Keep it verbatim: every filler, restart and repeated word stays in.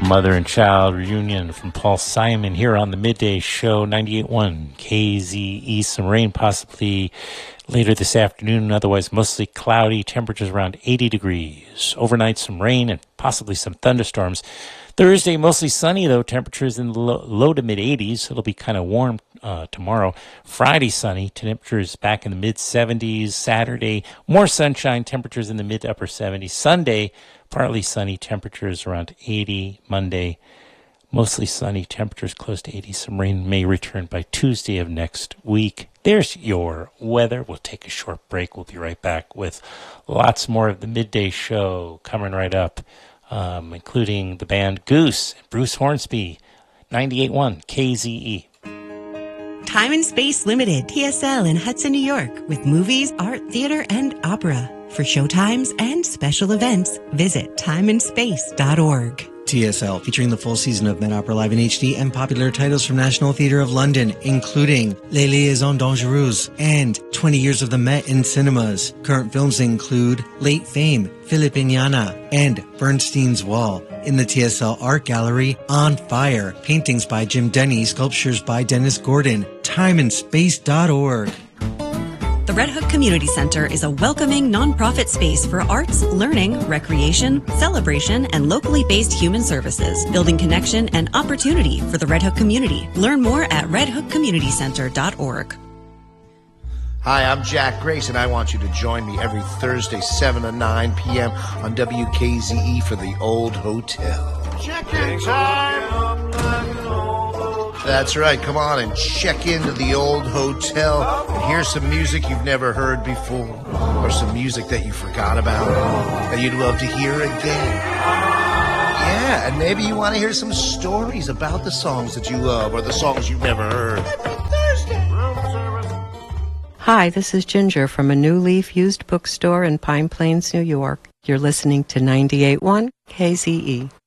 Mother and Child Reunion from Paul Simon here on the Midday Show, ninety-eight point one K Z E. Some rain possibly later this afternoon, otherwise mostly cloudy, temperatures around eighty degrees. Overnight, some rain and possibly some thunderstorms. Thursday, mostly sunny, though, temperatures in the low, low to mid-eighties. It'll be kind of warm uh, tomorrow. Friday, sunny, temperatures back in the mid-seventies. Saturday, more sunshine, temperatures in the mid to upper seventies. Sunday, partly sunny, temperatures around eighty. Monday, mostly sunny, temperatures close to eighty. Some rain may return by Tuesday of next week. There's your weather. We'll take a short break. We'll be right back with lots more of the Midday Show coming right up, um, including the band Goose, Bruce Hornsby, ninety-eight point one K Z E. Time and Space Limited, T S L in Hudson, New York, with movies, art, theater, and opera. For showtimes and special events, visit time and space dot org. T S L, featuring the full season of Met Opera Live in H D and popular titles from National Theatre of London, including Les Liaisons Dangereuses and twenty Years of the Met in cinemas. Current films include Late Fame, Philippiniana, and Bernstein's Wall. In the T S L Art Gallery, On Fire, paintings by Jim Denny, sculptures by Dennis Gordon. time and space dot org. The Red Hook Community Center is a welcoming nonprofit space for arts, learning, recreation, celebration, and locally based human services, building connection and opportunity for the Red Hook community. Learn more at red hook community center dot org. Hi, I'm Jack Grace, and I want you to join me every Thursday, seven to nine p.m. on W K Z E for The Old Hotel. Check-in time! That's right. Come on and check into The Old Hotel and hear some music you've never heard before, or some music that you forgot about that you'd love to hear again. Yeah, and maybe you want to hear some stories about the songs that you love or the songs you've never heard. Hi, this is Ginger from a New Leaf used bookstore in Pine Plains, New York. You're listening to ninety-eight point one K Z E.